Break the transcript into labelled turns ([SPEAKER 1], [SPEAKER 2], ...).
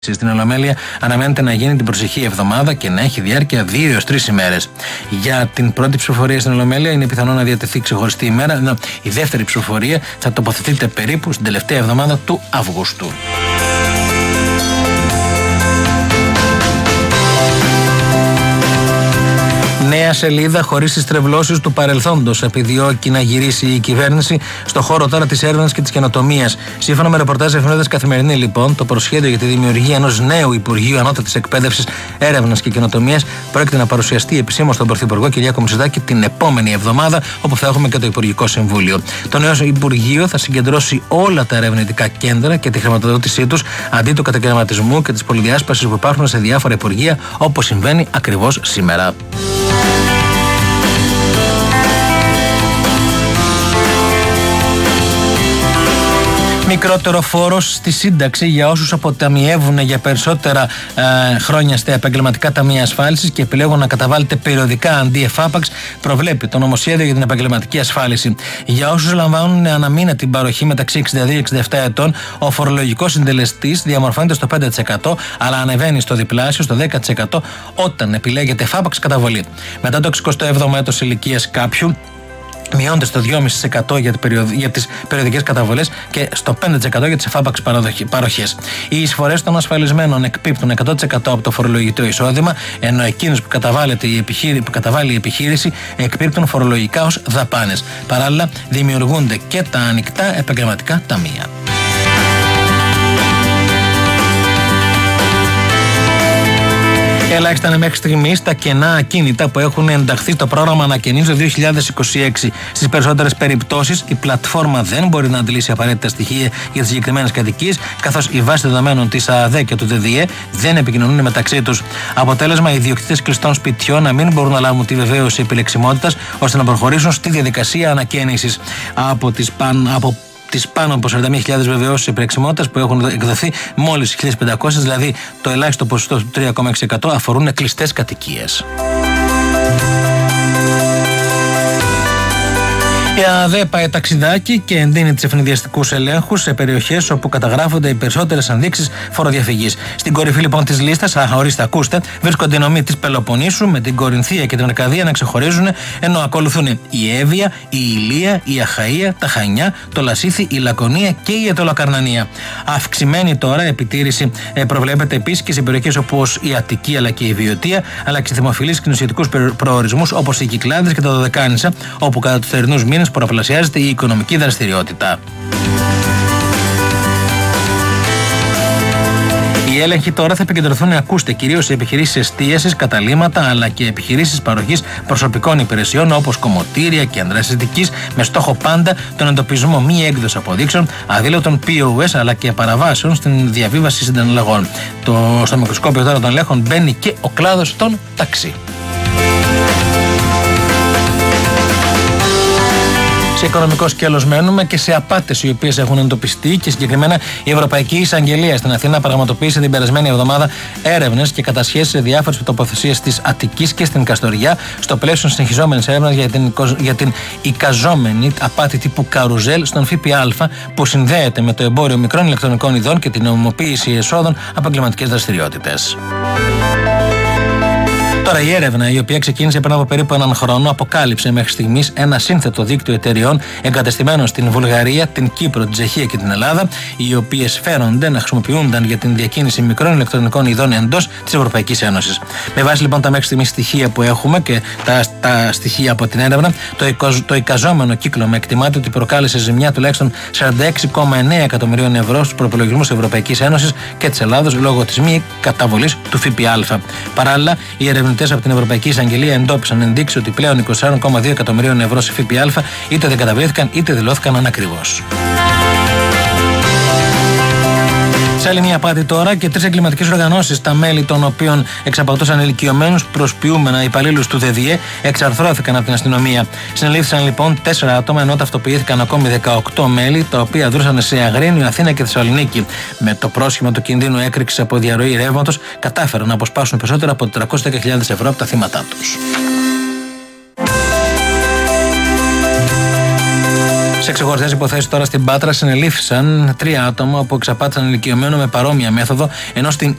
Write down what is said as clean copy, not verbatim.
[SPEAKER 1] Στην Ολομέλεια αναμένεται να γίνει την προσεχή εβδομάδα και να έχει διάρκεια 2 έως 3 ημέρες. Για την πρώτη ψηφοφορία στην Ολομέλεια είναι πιθανό να διατεθεί ξεχωριστή ημέρα, ενώ η δεύτερη ψηφοφορία θα τοποθετείται περίπου στην τελευταία εβδομάδα του Αυγούστου. Νέα σελίδα χωρίς τις τρευλώσεις του παρελθόντος. Επιδιώκει να γυρίσει η κυβέρνηση στο χώρο τώρα της έρευνας και της καινοτομίας. Σύμφωνα με ρεπορτάζ εφημερίδας Καθημερινή, λοιπόν, το προσχέδιο για τη δημιουργία ενός νέου Υπουργείου Ανώτατης Εκπαίδευσης, Έρευνας και Καινοτομίας πρόκειται να παρουσιαστεί επισήμως στον Πρωθυπουργό Κυριάκο Μητσοτάκη την επόμενη εβδομάδα, όπου θα έχουμε και το Υπουργικό Συμβούλιο. Το νέο Υπουργείο θα συγκεντρώσει όλα τα ερευνητικά κέντρα και τη χρηματοδότησή τους αντί του κατακαιρματισμού και της πολυδιάσπασης που υπάρχουν σε διάφορα υπουργεία, όπως συμβαίνει ακριβώς σήμερα. Μικρότερο φόρος στη σύνταξη για όσους αποταμιεύουν για περισσότερα χρόνια στα επαγγελματικά ταμεία ασφάλισης και επιλέγουν να καταβάλλεται περιοδικά αντί εφάπαξ, προβλέπει το νομοσχέδιο για την επαγγελματική ασφάλιση. Για όσους λαμβάνουν αναμήνα την παροχή μεταξύ 62 και 67 ετών, ο φορολογικός συντελεστής διαμορφώνεται στο 5%, αλλά ανεβαίνει στο διπλάσιο, στο 10%, όταν επιλέγεται εφάπαξ καταβολή. Μετά το 67ο έτος ηλικίας κάποιου, μειώνεται στο 2,5% για τις περιοδικές καταβολές και στο 5% για τις εφάπαξ παροχές. Οι εισφορές των ασφαλισμένων εκπίπτουν 100% από το φορολογητικό εισόδημα, ενώ εκείνες που καταβάλει η επιχείρηση εκπίπτουν φορολογικά ως δαπάνες. Παράλληλα, δημιουργούνται και τα ανοιχτά επαγγελματικά ταμεία. Ελάχιστα είναι μέχρι στιγμής τα κενά ακίνητα που έχουν ενταχθεί στο πρόγραμμα Ανακαινής το 2026. Στις περισσότερες περιπτώσεις, η πλατφόρμα δεν μπορεί να αντλήσει απαραίτητα στοιχεία για τις συγκεκριμένες κατοικίες, καθώς οι βάσεις δεδομένων της ΑΔΕ και του ΔΔΕ δεν επικοινωνούν μεταξύ τους. Αποτέλεσμα, οι ιδιοκτήτες κλειστών σπιτιών να μην μπορούν να λάβουν τη βεβαίωση επιλεξιμότητας ώστε να προχωρήσουν στη διαδικασία ανακαίνησης. Από τις πάνω από 40.000 βεβαιώσεις επιλεξιμότητας που έχουν εκδοθεί, μόλις 1.500, δηλαδή το ελάχιστο ποσοστό του 3,6%, αφορούν κλειστές κατοικίες. Η ΑΔΕ πάει ταξιδάκι και εντείνει τις ευνηδιαστικούς ελέγχους σε περιοχές όπου καταγράφονται οι περισσότερες ενδείξεις φοροδιαφυγής. Στην κορυφή λοιπόν της λίστας, ορίστε, ακούστε, βρίσκονται οι νομοί της Πελοποννήσου με την Κορινθία και την Αρκαδία να ξεχωρίζουν, ενώ ακολουθούν η Εύβοια, η Ηλία, η Αχαΐα, τα Χανιά, το Λασίθι, η Λακωνία και η Αιτωλοκαρνανία. Αυξημένη τώρα επιτήρηση προβλέπεται επίσης και σε περιοχές όπως η Αττική αλλά και η Βιωτία, αλλά και σε δημοφιλείς κοινοσιατικούς προορισμούς όπως οι Κυκλάδες και τα Δωδεκάνησα, όπου κατά τους θερινούς μήνες πολλαπλασιάζεται η οικονομική δραστηριότητα. Οι έλεγχοι τώρα θα επικεντρωθούν, ακούστε, κυρίως σε επιχειρήσεις εστίασης, καταλύματα αλλά και επιχειρήσεις παροχής προσωπικών υπηρεσιών όπως κομμωτήρια, κέντρα αισθητικής, με στόχο πάντα τον εντοπισμό μη έκδοση αποδείξεων, αδήλωτων POS αλλά και παραβάσεων στην διαβίβαση συνταλλαγών. Στο μικροσκόπιο τώρα των ελέγχων μπαίνει και ο κλάδος των ταξί. Σε οικονομικό σκέλος μένουμε και σε απάτες οι οποίες έχουν εντοπιστεί, και συγκεκριμένα η Ευρωπαϊκή Εισαγγελία στην Αθήνα πραγματοποίησε την περασμένη εβδομάδα έρευνες και κατασχέσεις σε διάφορες τοποθεσίες της Αττικής και στην Καστοριά, στο πλαίσιο συνεχιζόμενης έρευνας για την εικαζόμενη απάτη τύπου καρουζέλ στον ΦΠΑ, που συνδέεται με το εμπόριο μικρών ηλεκτρονικών ειδών και την νομιμοποίηση εσόδων από εγκληματικές δραστηριότητες. Τώρα, η έρευνα, η οποία ξεκίνησε πριν από περίπου έναν χρόνο, αποκάλυψε μέχρι στιγμής ένα σύνθετο δίκτυο εταιριών εγκατεστημένων στην Βουλγαρία, την Κύπρο, την Τσεχία και την Ελλάδα, οι οποίες φέρονται να χρησιμοποιούνταν για την διακίνηση μικρών ηλεκτρονικών ειδών εντός της Ευρωπαϊκής Ένωσης. Με βάση λοιπόν τα μέχρι στιγμής στοιχεία που έχουμε και τα στοιχεία από την έρευνα, το εικαζόμενο κύκλωμα εκτιμάται ότι προκάλεσε ζημιά τουλάχιστον 46,9 εκατομμυρίων ευρώ στους προϋπολογισμούς της Ευρωπαϊκής Ένωσης και της Ελλάδος λόγω της μη καταβολής του ΦΠΑ. Παράλληλα, οι ερευνητές από την Ευρωπαϊκή Εισαγγελία εντόπισαν ενδείξεις ότι πλέον 24,2 εκατομμυρίων ευρώ σε ΦΠΑ είτε δεν καταβλήθηκαν είτε δηλώθηκαν ανακριβώς. Σε άλλη μια απάτη τώρα, και 3 εγκληματικές οργανώσεις, τα μέλη των οποίων εξαπατούσαν ηλικιωμένους προσποιούμενα υπαλλήλους του ΔΔΕ, εξαρθρώθηκαν από την αστυνομία. Συνελήφθησαν λοιπόν 4 άτομα, ενώ ταυτοποιήθηκαν ακόμη 18 μέλη, τα οποία δρούσαν σε Αγρίνιο, Αθήνα και Θεσσαλονίκη. Με το πρόσχημα του κινδύνου έκρηξης από διαρροή ρεύματος, κατάφεραν να αποσπάσουν περισσότερα από 410.000 ευρώ από τα θύματά τους. Σε Σε ξεχωριστές υποθέσεις τώρα στην Πάτρα συνελήφθησαν 3 άτομα που εξαπάτησαν ηλικιωμένο με παρόμοια μέθοδο, ενώ στην